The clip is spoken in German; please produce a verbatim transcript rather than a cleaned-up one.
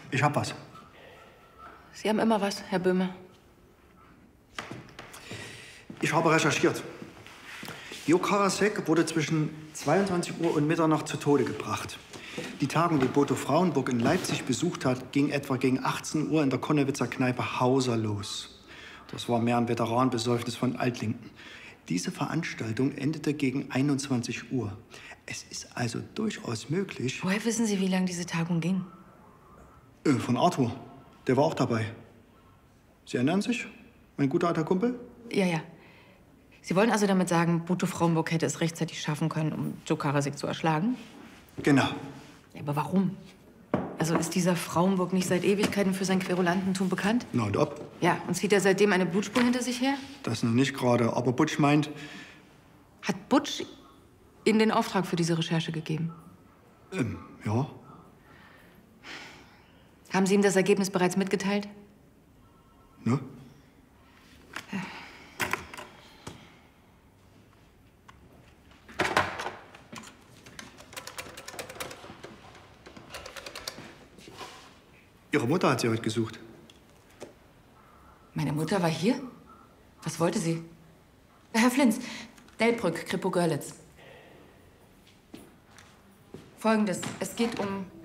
Ich hab was. Sie haben immer was, Herr Böhme. Ich habe recherchiert. Jo Karasek wurde zwischen zweiundzwanzig Uhr und Mitternacht zu Tode gebracht. Die Tagung, die Boto Frauenburg in Leipzig besucht hat, ging etwa gegen achtzehn Uhr in der Konnewitzer Kneipe Hauser los. Das war mehr ein Veteranenbesäufnis von Altlinken. Diese Veranstaltung endete gegen einundzwanzig Uhr. Es ist also durchaus möglich... Woher wissen Sie, wie lange diese Tagung ging? Äh, von Arthur. Der war auch dabei. Sie erinnern sich? Mein guter alter Kumpel? Ja, ja. Sie wollen also damit sagen, Boto Frauenburg hätte es rechtzeitig schaffen können, um Jo Karasek zu erschlagen? Genau. Ja, aber warum? Also ist dieser Frauenburg nicht seit Ewigkeiten für sein Querulantentum bekannt? Na und ob? Ja, und zieht er seitdem eine Blutspur hinter sich her? Das noch nicht gerade, aber Butch meint... Hat Butch Ihnen den Auftrag für diese Recherche gegeben? Ähm, ja. Haben Sie ihm das Ergebnis bereits mitgeteilt? Ne? Ihre Mutter hat Sie heute gesucht. Meine Mutter war hier? Was wollte sie? Herr Flinz, Delbrück, Kripo Görlitz. Folgendes, es geht um